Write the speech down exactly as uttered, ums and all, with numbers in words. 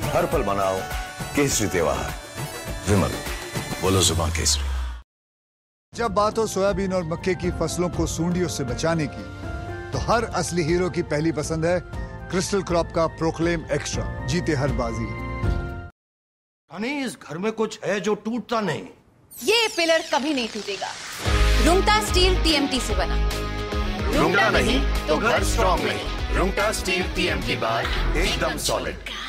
हर पल मनाओ केसरी त्योहार। विमल, बोलो जुबान केसरी। जब बात हो सोयाबीन और मक्के की फसलों को सूंडियों से बचाने की, तो हर असली हीरो की पहली पसंद है क्रिस्टल क्रॉप का प्रोक्लेम एक्स्ट्रा। जीते हर बाजी। हनी, इस घर में कुछ है जो टूटता नहीं। ये पिलर कभी नहीं टूटेगा। रुंगटा स्टील टीएमटी से बना। रुंगटा नहीं तो घर स्ट्रॉन्ग नहीं। रुंगटा स्टील टीएमटी बार एकदम सॉलिड।